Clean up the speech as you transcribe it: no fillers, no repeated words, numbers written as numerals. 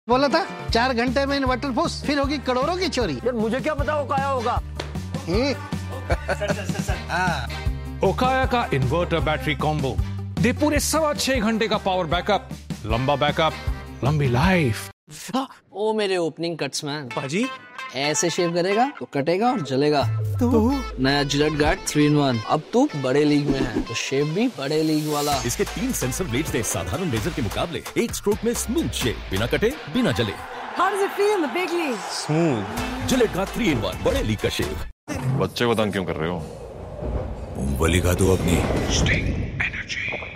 बोला था 4 घंटे में इन्वर्टर फुस, फिर होगी करोड़ों की चोरी। यार मुझे क्या पता वो क्या होगा। ओकाया का इन्वर्टर बैटरी कॉम्बो दे पूरे 6.25 घंटे का पावर बैकअप, लंबा बैकअप, लंबी लाइफ। ओ मेरे ओपनिंग कट्स मैन, पाजी ऐसे शेव करेगा तो कटेगा और जलेगा। नया जिलेट गार्ड 3-in-1, अब तू बड़े लीग में है तो शेव भी बड़े लीग वाला। इसके 3 सेंसर ब्लेड्स से साधारण लेजर के मुकाबले एक स्ट्रोक में स्मूथ शेव, बिना कटे बिना जले। How does it feel in the big league? Smooth. Gillette guard 3-in-1 बड़े लीग का शेव। बच्चे को तंग क्यों कर रहे हो? उंगली का दो अपनी Sting Energy।